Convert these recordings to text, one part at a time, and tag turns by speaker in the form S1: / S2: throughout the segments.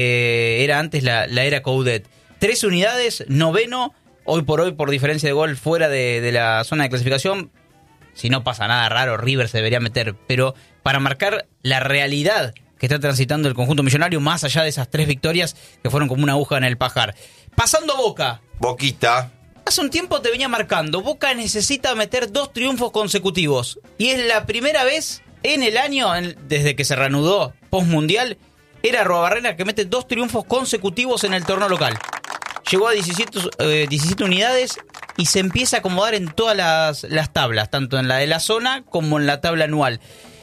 S1: Era antes la era Coudet. 13 unidades, noveno, hoy por hoy por diferencia de gol fuera de la zona de clasificación. Si no pasa nada raro, River se debería meter, pero para marcar la realidad que está transitando el conjunto millonario, más allá de esas 3 victorias que fueron como una aguja en el pajar. Pasando a Boca.
S2: Boquita.
S1: Hace un tiempo te venía marcando, Boca necesita meter 2 triunfos consecutivos. Y es la primera vez en el año, desde que se reanudó postmundial, era Arruabarrena que mete 2 triunfos consecutivos en el torneo local. Llegó a 17 unidades y se empieza a acomodar en todas las tablas, tanto en la de la zona como en la tabla anual.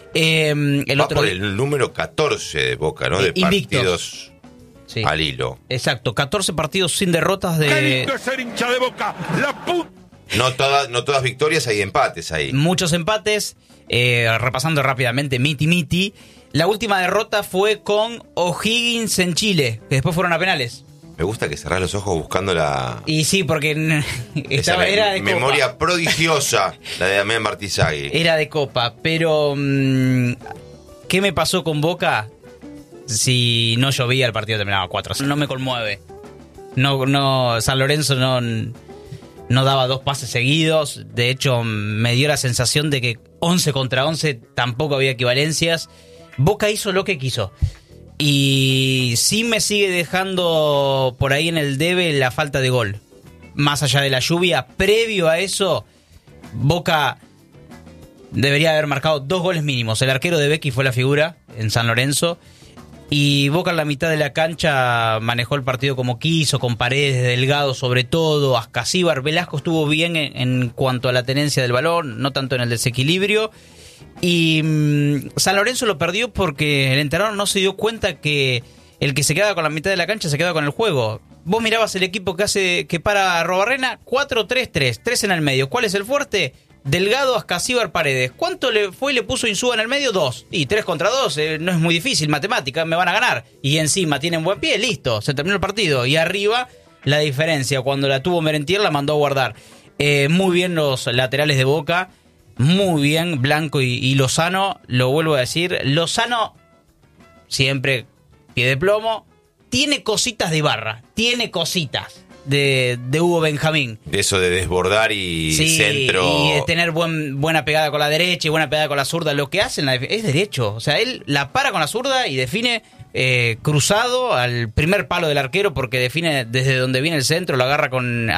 S2: El número 14 de Boca, ¿no? De
S1: invictos.
S2: Partidos al hilo.
S1: Exacto, 14 partidos sin derrotas de...
S3: ¡Qué lindo es ser hincha de Boca! ¡La puta!
S2: No todas victorias, hay empates ahí.
S1: Muchos empates. Repasando rápidamente, miti. La última derrota fue con O'Higgins en Chile, que después fueron a penales.
S2: Me gusta que cerrás los ojos buscando la...
S1: Y sí, porque era de
S2: memoria
S1: Copa.
S2: Prodigiosa, la de Damián Martizagui.
S1: Era de Copa, pero ¿qué me pasó con Boca? Si no llovía, el partido terminaba 4. No me conmueve. No, San Lorenzo no daba 2 pases seguidos. De hecho, me dio la sensación de que 11 contra 11 tampoco había equivalencias. Boca hizo lo que quiso. Y sí me sigue dejando por ahí en el debe la falta de gol. Más allá de la lluvia, previo a eso, Boca debería haber marcado 2 goles mínimos. El arquero de Becchi fue la figura en San Lorenzo. Y Boca en la mitad de la cancha manejó el partido como quiso, con Paredes, Delgado sobre todo, Ascasíbar. Velasco estuvo bien en cuanto a la tenencia del balón, no tanto en el desequilibrio. Y San Lorenzo lo perdió porque el entrenador no se dio cuenta que el que se queda con la mitad de la cancha se queda con el juego. Vos mirabas el equipo que para Arruabarrena, 4-3-3, 3 en el medio. ¿Cuál es el fuerte? Delgado, Ascasíbar, Paredes. ¿Cuánto le puso Insúa en el medio? 2. Y 3 contra 2, no es muy difícil, matemática, me van a ganar. Y encima tienen buen pie, listo, se terminó el partido. Y arriba, la diferencia, cuando la tuvo Merentier la mandó a guardar. Muy bien los laterales de Boca, muy bien Blanco y Lozano, lo vuelvo a decir. Lozano, siempre pie de plomo, tiene cositas de Ibarra, tiene cositas de Hugo Benjamín.
S2: De eso de desbordar y centro.
S1: Y de tener buena pegada con la derecha y buena pegada con la zurda. Lo que hace es derecho. O sea, él la para con la zurda y define cruzado al primer palo del arquero, porque define desde donde viene el centro, lo agarra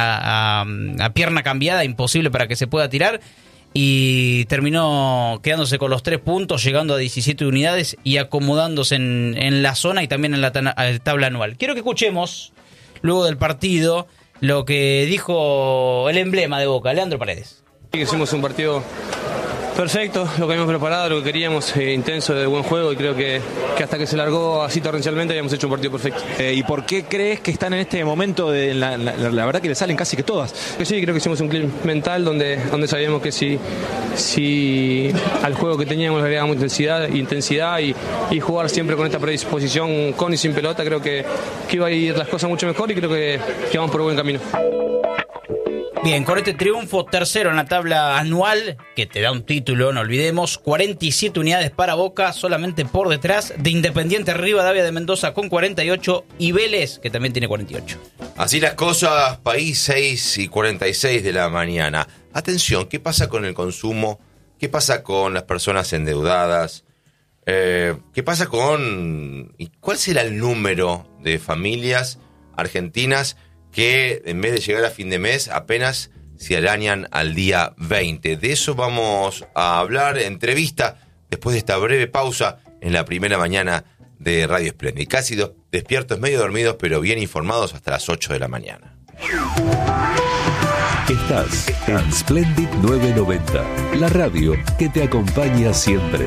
S1: a pierna cambiada, imposible para que se pueda tirar. Y terminó quedándose con los 3 puntos, llegando a 17 unidades y acomodándose en la zona y también en la tabla anual. Quiero que escuchemos, luego del partido, lo que dijo el emblema de Boca, Leandro Paredes.
S4: Hicimos un partido perfecto, lo que habíamos preparado, lo que queríamos, intenso, de buen juego, y creo que hasta que se largó así torrencialmente habíamos hecho un partido perfecto.
S5: ¿Y por qué crees que están en este momento de la verdad que le salen casi que todas?
S4: Sí, creo que hicimos un clip mental donde sabíamos que si al juego que teníamos le agregábamos intensidad y jugar siempre con esta predisposición con y sin pelota, creo que iba a ir las cosas mucho mejor, y creo que vamos por buen camino.
S1: Bien, con este triunfo, tercero en la tabla anual, que te da un título, no olvidemos, 47 unidades para Boca, solamente por detrás de Independiente Rivadavia de Mendoza con 48 y Vélez, que también tiene 48.
S2: Así las cosas, país, 6:46 de la mañana. Atención, ¿qué pasa con el consumo? ¿Qué pasa con las personas endeudadas? ¿Qué pasa y cuál será el número de familias argentinas que en vez de llegar a fin de mes apenas se arañan al día 20? De eso vamos a hablar, entrevista, después de esta breve pausa en la primera mañana de Radio Splendid. Casi despiertos, medio dormidos, pero bien informados hasta las 8 de la mañana.
S6: Estás en Splendid 990, la radio que te acompaña siempre.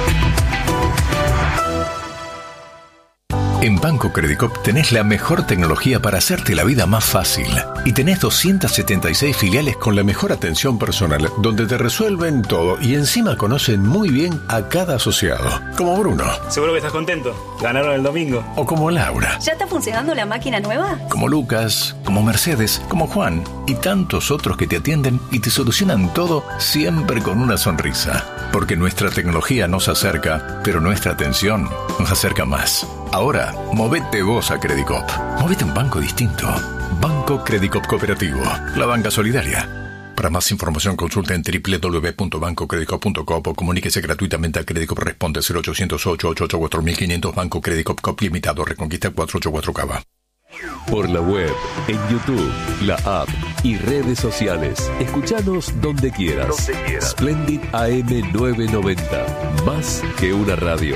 S7: En Banco Credicop tenés la mejor tecnología para hacerte la vida más fácil. Y tenés 276 filiales con la mejor atención personal, donde te resuelven todo y encima conocen muy bien a cada asociado. Como Bruno.
S8: Seguro que estás contento. Ganaron el domingo.
S7: O como Laura.
S9: ¿Ya está funcionando la máquina nueva?
S7: Como Lucas, como Mercedes, como Juan y tantos otros que te atienden y te solucionan todo siempre con una sonrisa. Porque nuestra tecnología nos acerca, pero nuestra atención nos acerca más. Ahora, movete vos a Credicop. Movete a un banco distinto. Banco Credicop Cooperativo. La banca solidaria. Para más información consulta en www.bancocredicop.com o comuníquese gratuitamente al Credicop Responde 0800-888-4500 Banco Credicop Cop Limitado Reconquista 484 Cava.
S6: Por la web, en YouTube, la app y redes sociales. Escuchanos donde quieras. Splendid AM 990. Más que una radio.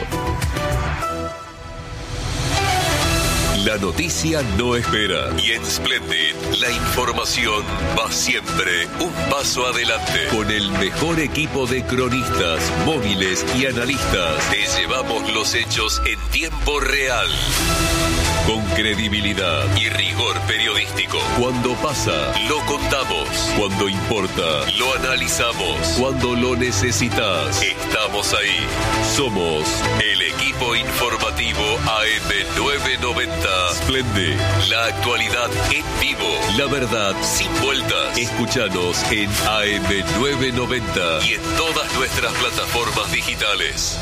S6: La noticia no espera y en Splendid la información va siempre un paso adelante. Con el mejor equipo de cronistas, móviles y analistas, te llevamos los hechos en tiempo real. Con credibilidad y rigor periodístico. Cuando pasa, lo contamos. Cuando importa, lo analizamos. Cuando lo necesitas, estamos ahí. Somos el equipo informativo AM990. Splendid, la actualidad en vivo. La verdad sin vueltas. Escúchanos en AM990 y en todas nuestras plataformas digitales.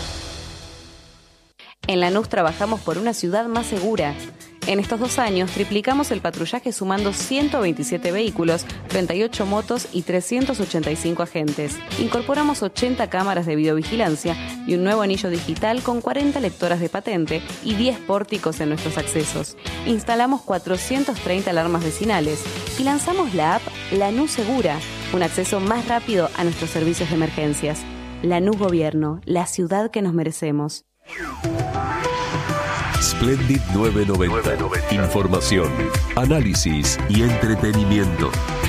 S10: En Lanús trabajamos por una ciudad más segura. En estos 2 años triplicamos el patrullaje sumando 127 vehículos, 38 motos y 385 agentes. Incorporamos 80 cámaras de videovigilancia y un nuevo anillo digital con 40 lectoras de patente y 10 pórticos en nuestros accesos. Instalamos 430 alarmas vecinales y lanzamos la app Lanús Segura, un acceso más rápido a nuestros servicios de emergencias. Lanús Gobierno, la ciudad que nos merecemos.
S6: Splendid 990. Información, análisis y entretenimiento.